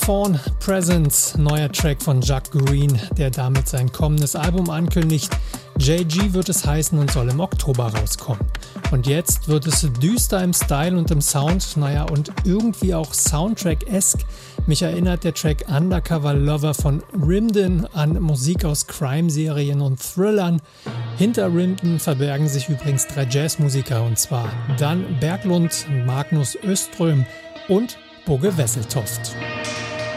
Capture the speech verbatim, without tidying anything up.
Fawn Presence, neuer Track von Jack Green, der damit sein kommendes Album ankündigt. J G wird es heißen und soll im Oktober rauskommen. Und jetzt wird es düster im Style und im Sound, naja, und irgendwie auch Soundtrack-esque. Mich erinnert der Track Undercover Lover von Rimden an Musik aus Crime-Serien und Thrillern. Hinter Rimden verbergen sich übrigens drei Jazzmusiker, und zwar Dan Berglund, Magnus Öström und Bugge Wesseltoft.